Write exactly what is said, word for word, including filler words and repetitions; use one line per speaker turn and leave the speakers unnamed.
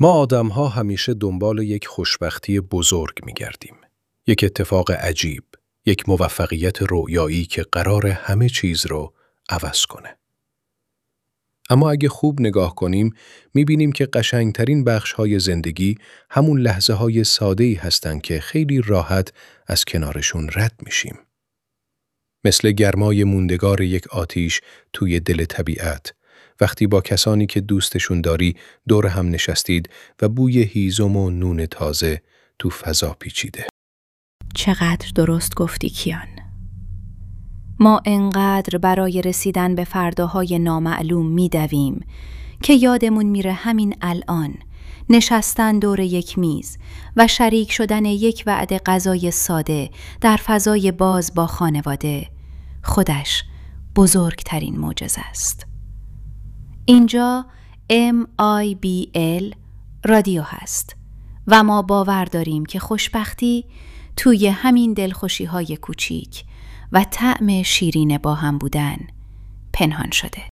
ما آدم‌ها همیشه دنبال یک خوشبختی بزرگ می‌گردیم. یک اتفاق عجیب، یک موفقیت رویایی که قرار همه چیز رو عوض کنه. اما اگه خوب نگاه کنیم، می‌بینیم که قشنگترین بخش‌های زندگی همون لحظه‌های ساده‌ای هستن که خیلی راحت از کنارشون رد میشیم. مثل گرمای موندگار یک آتیش توی دل طبیعت، وقتی با کسانی که دوستشون داری دور هم نشستید و بوی هیزم و نون تازه تو فضا پیچیده.
چقدر درست گفتی کیان. ما انقدر برای رسیدن به فرداهای نامعلوم میدویم که یادمون میره همین الان نشستن دور یک میز و شریک شدن یک وعده غذای ساده در فضای باز با خانواده خودش بزرگترین معجزه است. اینجا ام آی بی ال رادیو هست و ما باور داریم که خوشبختی توی همین دلخوشی‌های کوچیک و طعم شیرین با هم بودن پنهان شده.